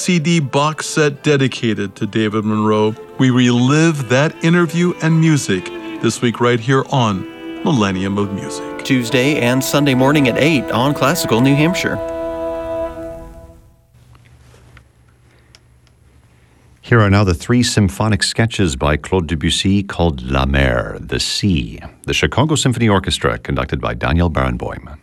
CD box set dedicated to David Monroe. We relive that interview and music this week right here on Millennium of Music. Tuesday and Sunday morning at 8 on Classical New Hampshire. Here are now the 3 symphonic sketches by Claude Debussy called La Mer, the Sea. The Chicago Symphony Orchestra, conducted by Daniel Barenboim.